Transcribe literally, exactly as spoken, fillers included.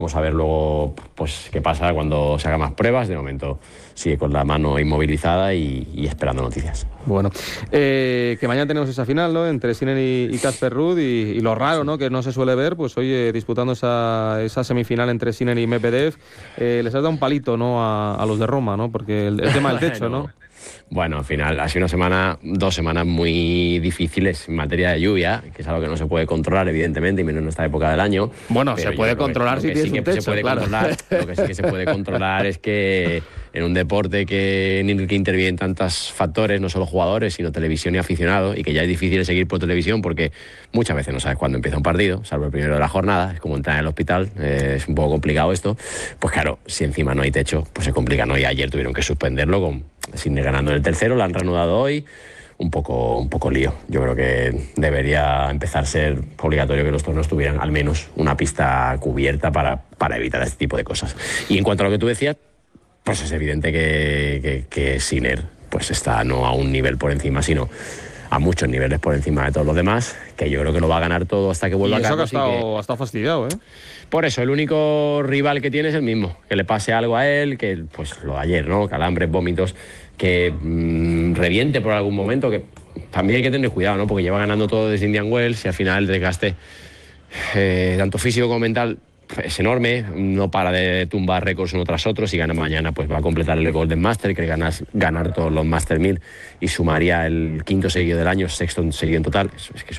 Vamos a ver luego pues qué pasa cuando se hagan más pruebas. De momento sigue con la mano inmovilizada y, y esperando noticias. Bueno, eh, que mañana tenemos esa final, ¿no? Entre Sinner y Casper Ruud y, y lo raro, ¿no? Que no se suele ver, pues oye, disputando esa, esa semifinal entre Sinner y Medvedev, eh, les has dado un palito, ¿no? A, a los de Roma, ¿no? Porque el, el tema del techo, ¿no? Bueno, al final ha sido una semana, dos semanas muy difíciles en materia de lluvia, que es algo que no se puede controlar, evidentemente, y menos en esta época del año. Bueno, se puede controlar si tienes un techo, claro. Lo que sí que se puede controlar es que en un deporte que, en el que intervienen tantos factores, no solo jugadores, sino televisión y aficionados, y que ya es difícil seguir por televisión porque muchas veces no sabes cuándo empieza un partido, salvo el primero de la jornada, es como entrar en el hospital, eh, es un poco complicado esto. Pues claro, si encima no hay techo, pues se complica, ¿no? Y ayer tuvieron que suspenderlo con Sinner ganando el tercero, lo han reanudado hoy, un poco, un poco lío. Yo creo que debería empezar a ser obligatorio que los torneos tuvieran al menos una pista cubierta para, para evitar este tipo de cosas. Y en cuanto a lo que tú decías, pues es evidente que, que, que Sinner pues está no a un nivel por encima, sino a muchos niveles por encima de todos los demás, que yo creo que lo va a ganar todo hasta que vuelva a Carlos. casa. Y eso que ha estado, que... ha estado fastidiado, ¿eh? Por eso, el único rival que tiene es el mismo, que le pase algo a él, que pues lo de ayer, ¿no? Calambres, vómitos, que mmm, reviente por algún momento, que también hay que tener cuidado, ¿no? Porque lleva ganando todo desde Indian Wells y al final el desgaste, eh, tanto físico como mental, es enorme, no para de tumbar récords uno tras otro. Si gana mañana, pues va a completar el Golden Master, que ganas, ganar todos los Master mil y sumaría el quinto seguido del año, sexto seguido en total. Es, es que es